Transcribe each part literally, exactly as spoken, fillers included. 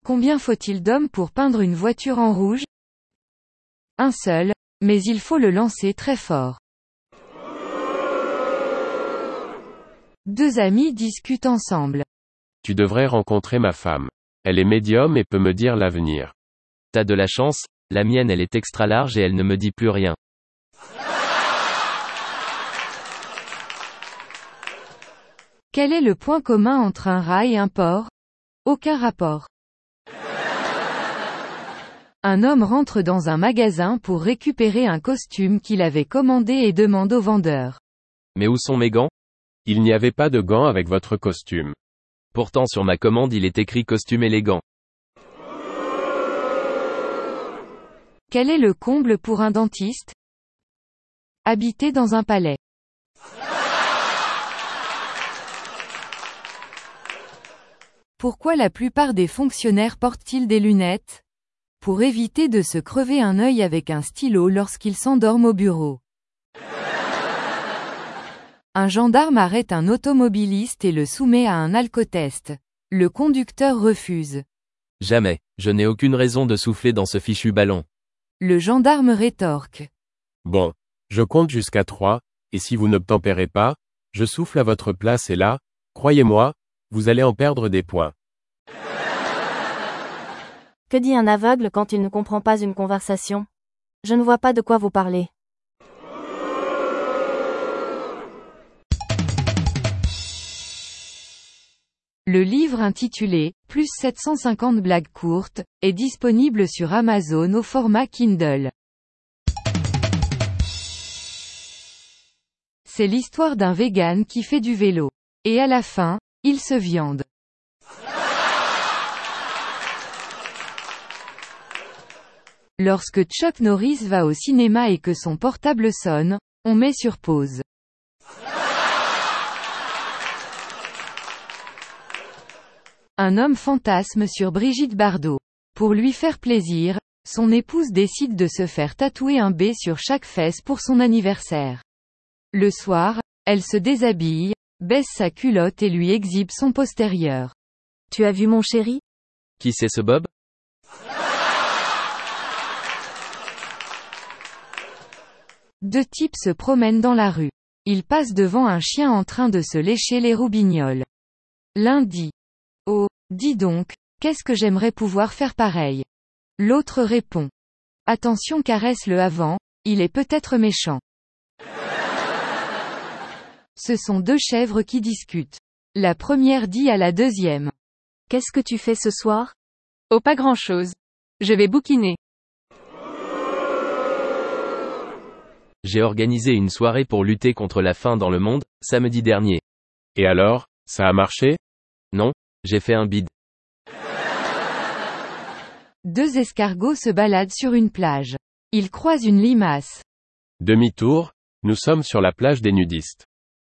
Combien faut-il d'hommes pour peindre une voiture en rouge? Un seul, mais il faut le lancer très fort. Deux amis discutent ensemble. Tu devrais rencontrer ma femme. Elle est médium et peut me dire l'avenir. T'as de la chance, la mienne elle est extra large et elle ne me dit plus rien. Quel est le point commun entre un rat et un porc? Aucun rapport. Un homme rentre dans un magasin pour récupérer un costume qu'il avait commandé et demande au vendeur. Mais où sont mes gants? Il n'y avait pas de gants avec votre costume. Pourtant sur ma commande il est écrit costume élégant. Quel est le comble pour un dentiste? Habiter dans un palais. Pourquoi la plupart des fonctionnaires portent-ils des lunettes? Pour éviter de se crever un œil avec un stylo lorsqu'ils s'endorment au bureau. Un gendarme arrête un automobiliste et le soumet à un alcotest. Le conducteur refuse. Jamais, je n'ai aucune raison de souffler dans ce fichu ballon. Le gendarme rétorque. Bon, je compte jusqu'à trois, et si vous n'obtempérez pas, je souffle à votre place et là, croyez-moi, vous allez en perdre des points. Que dit un aveugle quand il ne comprend pas une conversation? Je ne vois pas de quoi vous parlez. Le livre intitulé « Plus sept cent cinquante blagues courtes » est disponible sur Amazon au format Kindle. C'est l'histoire d'un vegan qui fait du vélo. Et à la fin, il se viande. Lorsque Chuck Norris va au cinéma et que son portable sonne, on met sur pause. Un homme fantasme sur Brigitte Bardot. Pour lui faire plaisir, son épouse décide de se faire tatouer un B sur chaque fesse pour son anniversaire. Le soir, elle se déshabille, baisse sa culotte et lui exhibe son postérieur. Tu as vu mon chéri? Qui c'est ce Bob? Deux types se promènent dans la rue. Ils passent devant un chien en train de se lécher les roubignoles. L'un dit. Oh, dis donc, qu'est-ce que j'aimerais pouvoir faire pareil. L'autre répond. Attention caresse-le avant, il est peut-être méchant. Ce sont deux chèvres qui discutent. La première dit à la deuxième. Qu'est-ce que tu fais ce soir? Oh pas grand-chose. Je vais bouquiner. J'ai organisé une soirée pour lutter contre la faim dans le monde, samedi dernier. Et alors, ça a marché? Non, j'ai fait un bide. Deux escargots se baladent sur une plage. Ils croisent une limace. Demi-tour, nous sommes sur la plage des nudistes.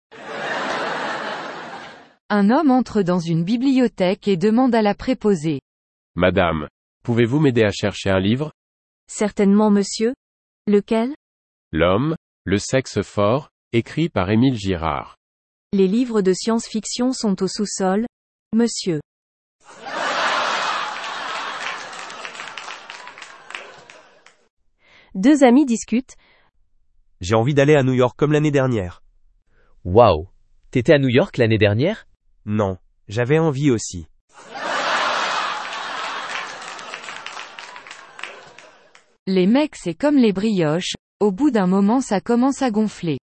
Un homme entre dans une bibliothèque et demande à la préposée. Madame, pouvez-vous m'aider à chercher un livre? Certainement monsieur. Lequel? L'homme, le sexe fort, écrit par Émile Girard. Les livres de science-fiction sont au sous-sol, monsieur. Deux amis discutent. J'ai envie d'aller à New York comme l'année dernière. Waouh! T'étais à New York l'année dernière? Non, j'avais envie aussi. Les mecs c'est comme les brioches, au bout d'un moment ça commence à gonfler.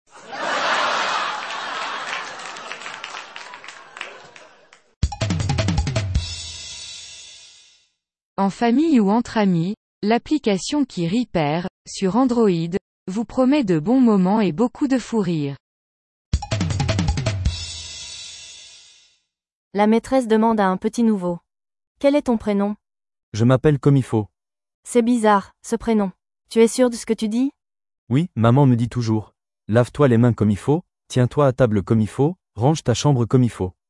En famille ou entre amis, l'application qui rit perd, sur Android, vous promet de bons moments et beaucoup de fou rire. La maîtresse demande à un petit nouveau. Quel est ton prénom? Je m'appelle comme il faut. C'est bizarre, ce prénom. Tu es sûr de ce que tu dis? Oui, maman me dit toujours. Lave-toi les mains comme il faut, tiens-toi à table comme il faut, range ta chambre comme il faut.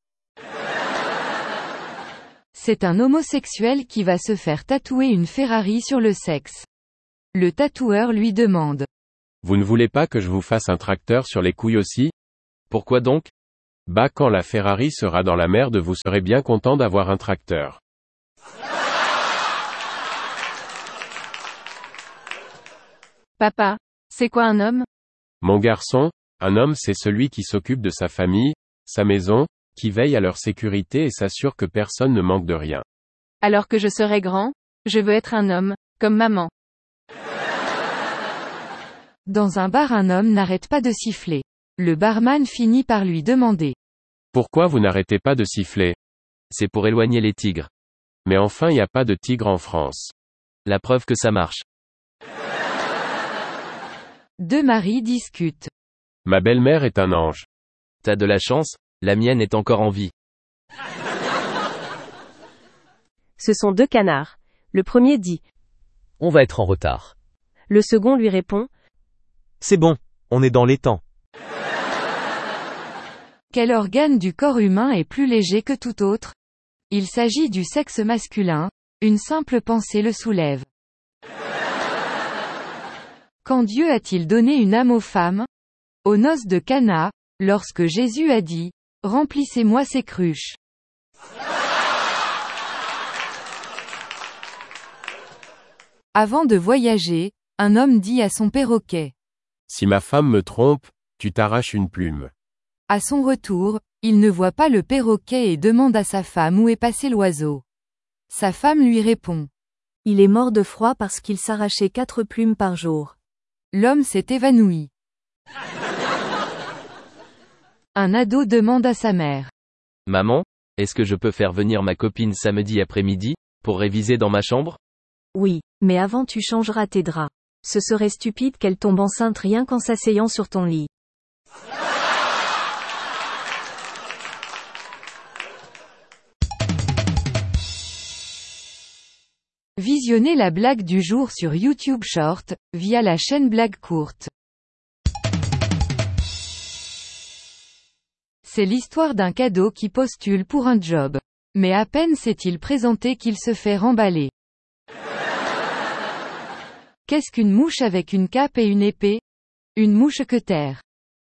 C'est un homosexuel qui va se faire tatouer une Ferrari sur le sexe. Le tatoueur lui demande. Vous ne voulez pas que je vous fasse un tracteur sur les couilles aussi? Pourquoi donc? Bah quand la Ferrari sera dans la merde vous serez bien content d'avoir un tracteur. Papa, c'est quoi un homme? Mon garçon, un homme c'est celui qui s'occupe de sa famille, sa maison, qui veille à leur sécurité et s'assure que personne ne manque de rien. Alors que je serai grand, je veux être un homme, comme maman. Dans un bar, un homme n'arrête pas de siffler. Le barman finit par lui demander. Pourquoi vous n'arrêtez pas de siffler? C'est pour éloigner les tigres. Mais enfin y a pas de tigre en France. La preuve que ça marche. Deux maris discutent. Ma belle-mère est un ange. T'as de la chance, la mienne est encore en vie. Ce sont deux canards. Le premier dit. On va être en retard. Le second lui répond. C'est bon, on est dans les temps. Quel organe du corps humain est plus léger que tout autre? Il s'agit du sexe masculin, une simple pensée le soulève. Quand Dieu a-t-il donné une âme aux femmes? Aux noces de Cana, lorsque Jésus a dit, « Remplissez-moi ces cruches ». Avant de voyager, un homme dit à son perroquet. Si ma femme me trompe, tu t'arraches une plume. À son retour, il ne voit pas le perroquet et demande à sa femme où est passé l'oiseau. Sa femme lui répond. Il est mort de froid parce qu'il s'arrachait quatre plumes par jour. L'homme s'est évanoui. Un ado demande à sa mère. Maman, est-ce que je peux faire venir ma copine samedi après-midi, pour réviser dans ma chambre? Oui, mais avant tu changeras tes draps. Ce serait stupide qu'elle tombe enceinte rien qu'en s'asseyant sur ton lit. Visionnez la blague du jour sur YouTube Short, via la chaîne Blague Courte. C'est l'histoire d'un cadeau qui postule pour un job. Mais à peine s'est-il présenté qu'il se fait remballer. Qu'est-ce qu'une mouche avec une cape et une épée? Une mouche-queutaire.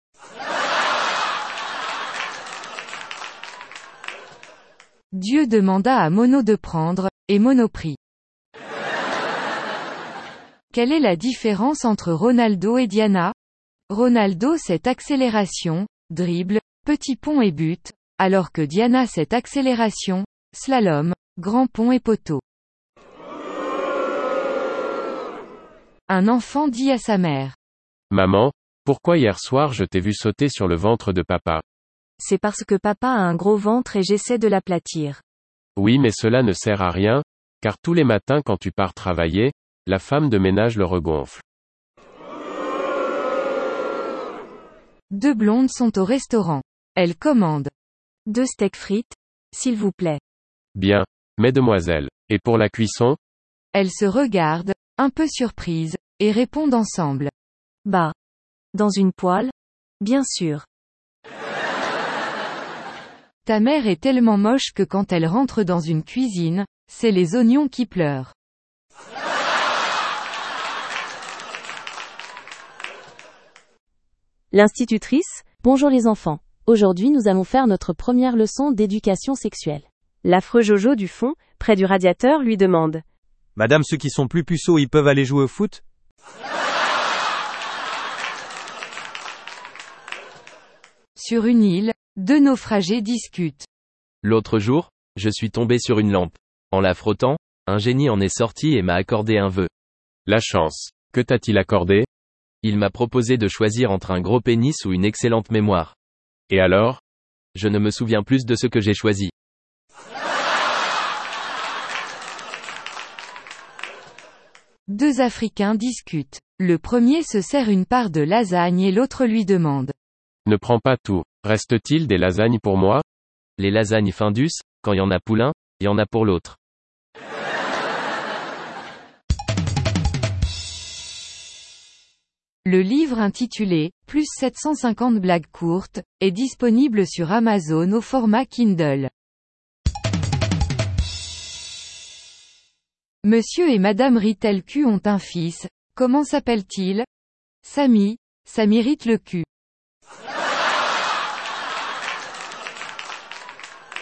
Dieu demanda à Mono de prendre, et Mono prit. Quelle est la différence entre Ronaldo et Diana? Ronaldo c'est accélération, dribble, petit pont et but, alors que Diana c'est accélération, slalom, grand pont et poteau. Un enfant dit à sa mère. Maman, pourquoi hier soir je t'ai vu sauter sur le ventre de papa? C'est parce que papa a un gros ventre et j'essaie de l'aplatir. Oui mais cela ne sert à rien, car tous les matins quand tu pars travailler, la femme de ménage le regonfle. Deux blondes sont au restaurant. Elles commandent. Deux steaks frites, s'il vous plaît. Bien, mesdemoiselles. Et pour la cuisson? Elles se regardent, un peu surprises, et répondent ensemble. Bah. Dans une poêle? Bien sûr. Ta mère est tellement moche que quand elle rentre dans une cuisine, c'est les oignons qui pleurent. L'institutrice, bonjour les enfants. Aujourd'hui nous allons faire notre première leçon d'éducation sexuelle. L'affreux Jojo du fond, près du radiateur, lui demande. Madame, ceux qui sont plus puceaux, ils peuvent aller jouer au foot? Sur une île, deux naufragés discutent. L'autre jour, je suis tombé sur une lampe. En la frottant, un génie en est sorti et m'a accordé un vœu. La chance. Que t'a-t-il accordé? Il m'a proposé de choisir entre un gros pénis ou une excellente mémoire. Et alors? Je ne me souviens plus de ce que j'ai choisi. Deux Africains discutent. Le premier se sert une part de lasagne et l'autre lui demande. Ne prends pas tout. Reste-t-il des lasagnes pour moi? Les lasagnes Findus, quand y en a pour l'un, y en a pour l'autre. Le livre intitulé « Plus sept cent cinquante blagues courtes » est disponible sur Amazon au format Kindle. Monsieur et Madame Ritelcu ont un fils, comment s'appelle-t-il? Samy, ça m'irrite le cul.